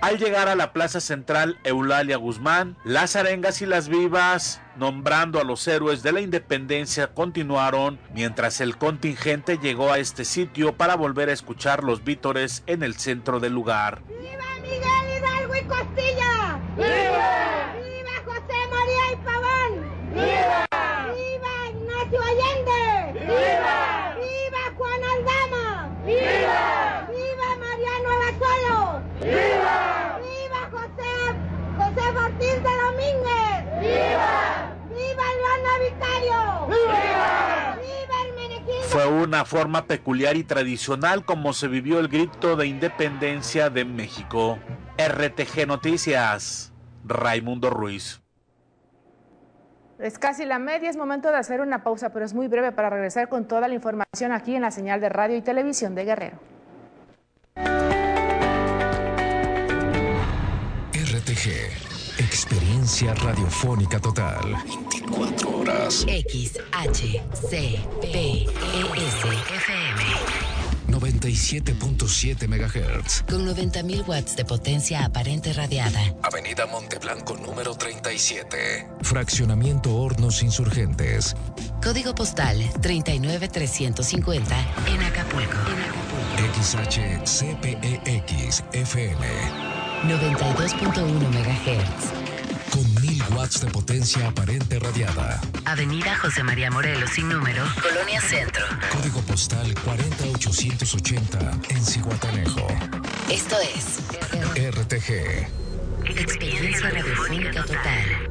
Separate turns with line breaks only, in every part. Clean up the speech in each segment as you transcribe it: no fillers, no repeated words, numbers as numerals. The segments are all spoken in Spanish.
Al llegar a la plaza central Eulalia Guzmán, las arengas y las vivas, nombrando a los héroes de la independencia, continuaron, mientras el contingente llegó a este sitio para volver a escuchar los vítores en el centro del lugar.
¡Viva Miguel Hidalgo y Costilla! ¡Viva! ¡Viva José María y Pavón! ¡Viva! ¡Viva Ignacio Allende! ¡Viva! ¡Viva Juan Aldama! ¡Viva! ¡Viva Mariano Abasolo! ¡Viva! ¡Viva José Ortiz de Domínguez! ¡Viva! ¡Viva Leona Vicario! ¡Viva! ¡Viva Hermenegildo!
Fue una forma peculiar y tradicional como se vivió el grito de independencia de México. RTG Noticias, Raimundo Ruiz.
Es casi la media, es momento de hacer una pausa, pero es muy breve para regresar con toda la información aquí en la señal de radio y televisión de Guerrero.
RTG, experiencia radiofónica total. 24 horas.
XHCPES-FM
97.7 MHz.
con 90.000 watts de potencia aparente radiada.
Avenida Monteblanco número 37. Fraccionamiento Hornos Insurgentes.
Código postal 39350 en Acapulco.
XHCPEX-FM
92.1 MHz.
con 1000 watts de potencia aparente radiada.
Avenida José María Morelos sin número, Colonia Centro.
Código postal 40880 en Zihuatanejo.
Esto es
RTG.
Experiencia Radiofónica Total.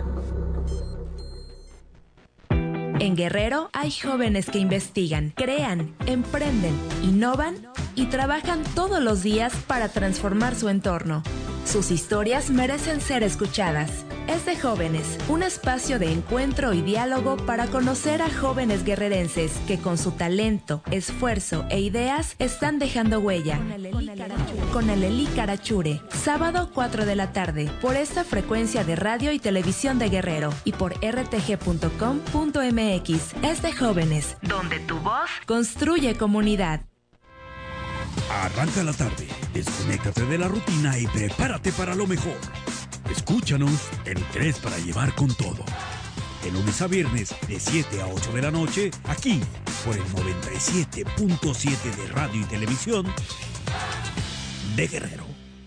En Guerrero hay jóvenes que investigan, crean, emprenden, innovan y trabajan todos los días para transformar su entorno. Sus historias merecen ser escuchadas. Es de Jóvenes, un espacio de encuentro y diálogo para conocer a jóvenes guerrerenses que con su talento, esfuerzo e ideas están dejando huella. Con Alelí Carachure, sábado 4 de la tarde, por esta frecuencia de radio y televisión de Guerrero y por rtg.com.mx. Es de Jóvenes, donde tu voz construye comunidad.
Arranca la tarde, desconéctate de la rutina y prepárate para lo mejor. Escúchanos en 3 para llevar con todo. De lunes a viernes, de 7 a 8 de la noche, aquí, por el 97.7 de radio y televisión de Guerrero.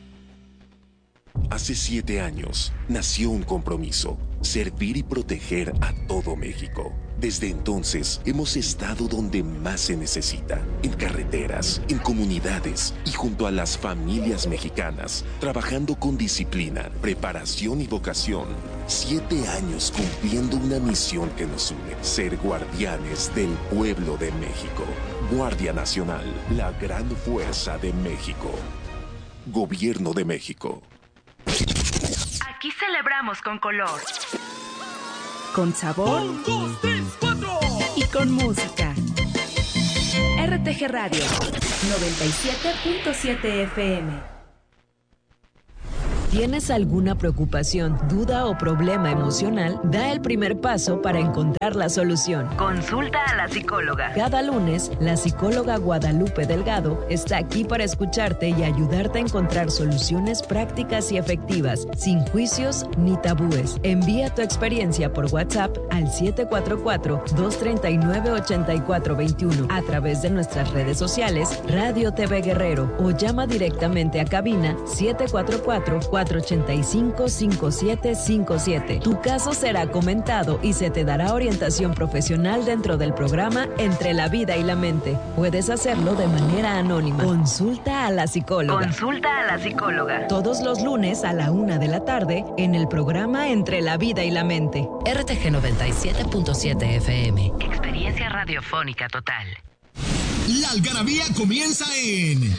Hace 7 años nació un compromiso: servir y proteger a todo México. Desde entonces hemos estado donde más se necesita, en carreteras, en comunidades y junto a las familias mexicanas, trabajando con disciplina, preparación y vocación. 7 años cumpliendo una misión que nos une: ser guardianes del pueblo de México. Guardia Nacional, la gran fuerza de México. Gobierno de México.
Aquí celebramos con color, con sabor.
1, 2, 3, 4.
Y con música. RTG Radio 97.7 FM.
¿Tienes alguna preocupación, duda o problema emocional? Da el primer paso para encontrar la solución.
Consulta a la psicóloga.
Cada lunes, la psicóloga Guadalupe Delgado está aquí para escucharte y ayudarte a encontrar soluciones prácticas y efectivas, sin juicios ni tabúes. Envía tu experiencia por WhatsApp al 744-239-8421 a través de nuestras redes sociales, Radio TV Guerrero, o llama directamente a cabina 744-485-5757. Tu caso será comentado y se te dará orientación profesional dentro del programa Entre la Vida y la Mente. Puedes hacerlo de manera anónima. Consulta a la psicóloga.
Consulta a la psicóloga.
Todos los lunes a la 1 de la tarde en el programa Entre la Vida y la Mente.
RTG 97.7 FM. Experiencia radiofónica total.
La algarabía comienza en